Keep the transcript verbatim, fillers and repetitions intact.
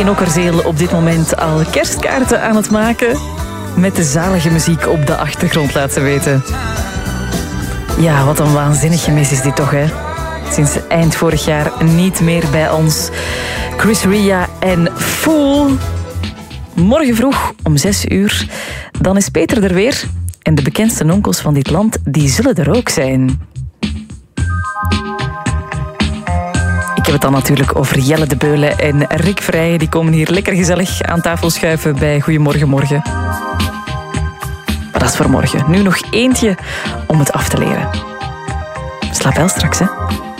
In Okkerzeel op dit moment al kerstkaarten aan het maken. Met de zalige muziek op de achtergrond, laat ze weten. Ja, wat een waanzinnig gemis is dit toch, hè? Sinds eind vorig jaar niet meer bij ons. Chris Ria en Fool. Morgen vroeg om zes uur. Dan is Peter er weer. En de bekendste onkels van dit land, die zullen er ook zijn. Ik heb het dan natuurlijk over Jelle de Beulen en Rick Vrijen. Die komen hier lekker gezellig aan tafel schuiven bij Goedemorgen Morgen. Maar dat is voor morgen. Nu nog eentje om het af te leren. Slaap wel straks, hè.